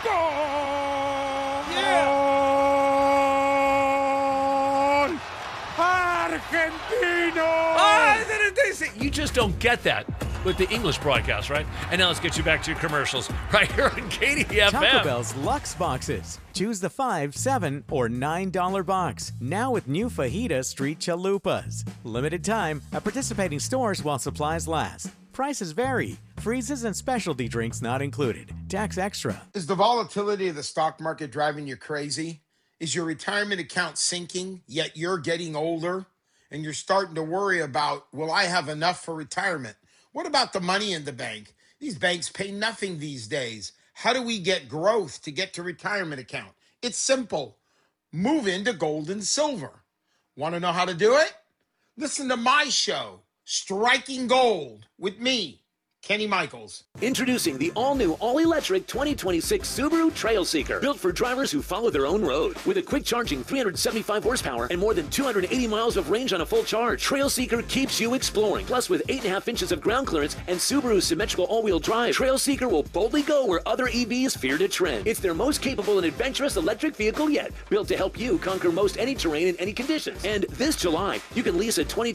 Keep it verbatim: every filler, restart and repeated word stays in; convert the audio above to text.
Yeah. Argentino! Ah, you just don't get that with the English broadcast, right? And now let's get you back to your commercials right here on K D F M. Taco Bell's Lux Boxes. Choose the five, seven, or nine dollar box. Now with new Fajita Street Chalupas. Limited time at participating stores while supplies last. Prices vary. Freezes and specialty drinks not included. Tax extra. Is the volatility of the stock market driving you crazy? Is your retirement account sinking, yet you're getting older? And you're starting to worry about, will I have enough for retirement? What about the money in the bank? These banks pay nothing these days. How do we get growth to get to retirement account? It's simple. Move into gold and silver. Want to know how to do it? Listen to my show, Striking Gold, with me, Kenny Michaels. Introducing the all-new, all-electric twenty twenty-six Subaru Trailseeker, built for drivers who follow their own road. With a quick-charging three hundred seventy-five horsepower and more than two hundred eighty miles of range on a full charge, Trailseeker keeps you exploring. Plus, with eight point five inches of ground clearance and Subaru's symmetrical all-wheel drive, Trailseeker will boldly go where other E Vs fear to tread. It's their most capable and adventurous electric vehicle yet, built to help you conquer most any terrain in any conditions. And this July, you can lease a twenty